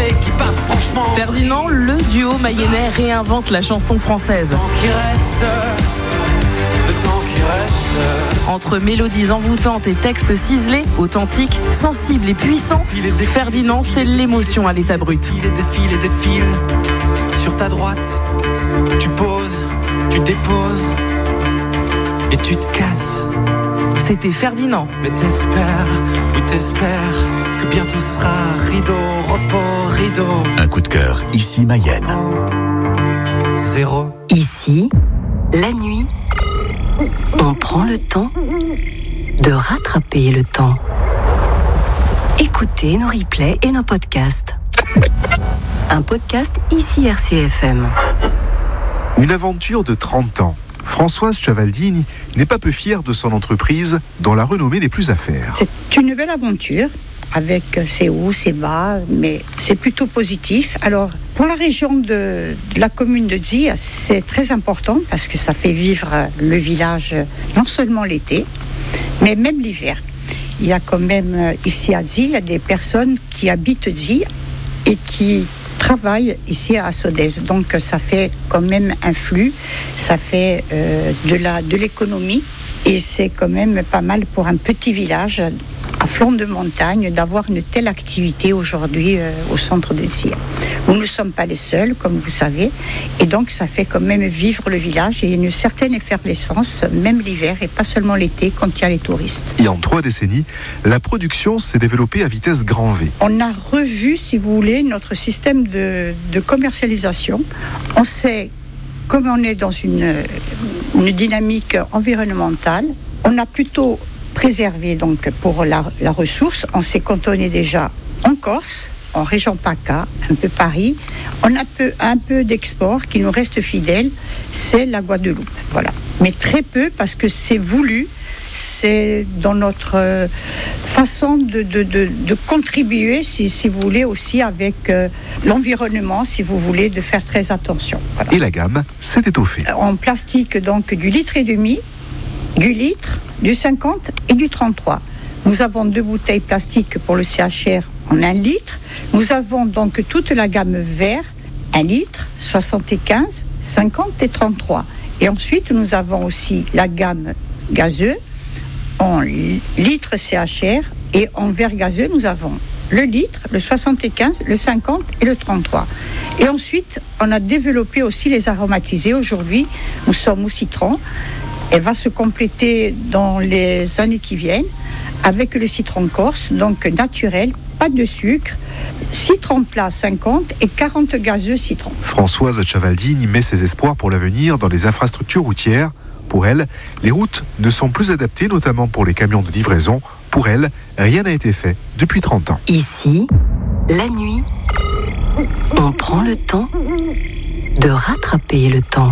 et qui partent franchement. Ferdinand, le duo mayennais réinvente la chanson française. Le temps qui reste. Entre mélodies envoûtantes et textes ciselés, authentiques, sensibles et puissants, Ferdinand, c'est l'émotion à l'état brut. Défile. Sur ta droite, tu poses, tu déposes et tu te casses. C'était Ferdinand. Mais t'espères que bientôt ce sera rideau, repos, rideau. Un coup de cœur, ici Mayenne. 0. Ici, la nuit, on prend le temps de rattraper le temps. Écoutez nos replays et nos podcasts. Un podcast ici RCFM. Une aventure de 30 ans. Françoise Chavaldini n'est pas peu fière de son entreprise dont la renommée n'est plus à faire. C'est une belle aventure avec ses hauts, ses bas, mais c'est plutôt positif. Alors, pour la région de la commune de Zi, c'est très important parce que ça fait vivre le village non seulement l'été, mais même l'hiver. Il y a quand même ici à Zi, il y a des personnes qui habitent Zi et qui travaillent ici à Sodez. Donc ça fait quand même un flux, ça fait de l'économie et c'est quand même pas mal pour un petit village à flanc de montagne d'avoir une telle activité aujourd'hui au centre de Zi. Nous ne sommes pas les seuls, comme vous savez, et donc ça fait quand même vivre le village et il y a une certaine effervescence, même l'hiver et pas seulement l'été quand il y a les touristes. Et en 3 décennies, la production s'est développée à vitesse grand V. On a revu, si vous voulez, notre système de commercialisation. On sait, comme on est dans une dynamique environnementale, on a plutôt préservé donc pour la ressource. On s'est cantonné déjà en Corse, en région PACA, un peu Paris. On a un peu d'export qui nous reste fidèle, c'est la Guadeloupe. Voilà. Mais très peu parce que c'est voulu, c'est dans notre façon de contribuer, si vous voulez, aussi avec l'environnement, si vous voulez, de faire très attention. Voilà. Et la gamme s'est étoffée. En plastique, donc, du litre et demi, du litre, du 50 et du 33. Nous avons 2 bouteilles plastiques pour le CHR en 1 litre. Nous avons donc toute la gamme vert, 1 litre, 75, 50 et 33. Et ensuite, nous avons aussi la gamme gazeux en litre CHR et en verre gazeux, nous avons le litre, le 75, le 50 et le 33. Et ensuite, on a développé aussi les aromatisés. Aujourd'hui, nous sommes au citron. Elle va se compléter dans les années qui viennent avec le citron corse, donc naturel, pas de sucre, citron plat 50 et 40 gazeux citron. Françoise Chavaldini met ses espoirs pour l'avenir dans les infrastructures routières. Pour elle, les routes ne sont plus adaptées, notamment pour les camions de livraison. Pour elle, rien n'a été fait depuis 30 ans. Ici, la nuit, on prend le temps de rattraper le temps.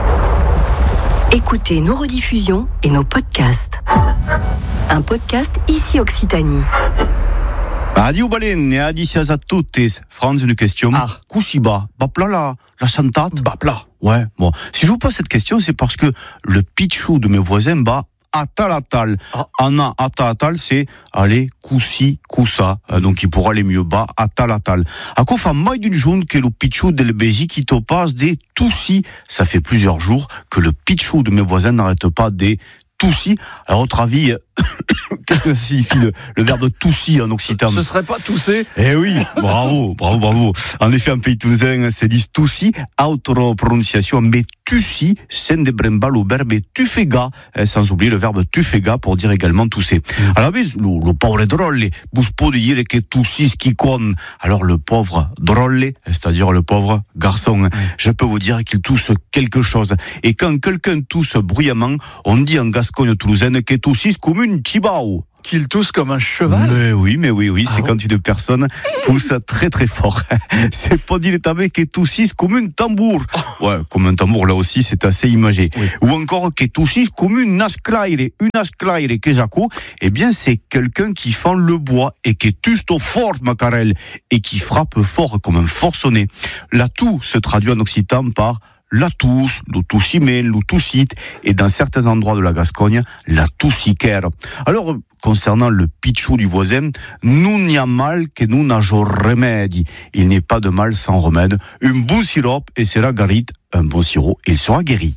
Écoutez nos rediffusions et nos podcasts. Un podcast ici Occitanie. Adieu Balen, adicias a tuttes. Franz, une question. Kusiba, bapla la santate. Bapla. Ouais, bon. Si je vous pose cette question, c'est parce que le pitchou de mes voisins bat Atalatal. Anna Atalatal, c'est aller kusi kusa. Donc il pourra aller mieux bas Atalatal. À quoi fait mai d'une journée que le pitchou de l'Ebézi qui te passe des toussis. Ça fait plusieurs jours que le pitchou de mes voisins n'arrête pas des toussis. À votre avis, qu'est-ce que signifie le verbe toussi en occitan? Ce serait pas tousser? Eh oui, bravo. En effet, en pays toulousain, c'est dit toussi, autre prononciation, mais tussi, c'est de brembal au verbe tufega, sans oublier le verbe tufega pour dire également tousser. Alors, le pauvre drôle, vous pouvez dire que toussi ce qui compte. Alors, le pauvre drôle, c'est-à-dire le pauvre garçon, je peux vous dire qu'il tousse quelque chose. Et quand quelqu'un tousse bruyamment, on dit en Gascogne toulousaine que toussi comme une tibao. Qu'il tousse comme un cheval? Mais oui, c'est quand une personne pousse très très fort. C'est pas dit que toussisse comme un tambour. Ouais, comme un tambour, là aussi, c'est assez imagé. Oui. Ou encore que toussisse comme une asclaire que j'accou. Eh bien, c'est quelqu'un qui fend le bois et qui tusto fort, macarel, et qui frappe fort comme un forcené. Là, tout se traduit en occitan par la tousse, le toussimé, le toussite, et dans certains endroits de la Gascogne, la toussicaire. Alors, concernant le pitchou du voisin, nous n'y a mal que nous n'ageons remède. Il n'est pas de mal sans remède. Un bon sirop et sera guéri. Un bon sirop et il sera guéri.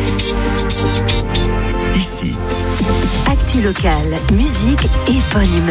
Ici, Actu locale, musique et bonne humeur.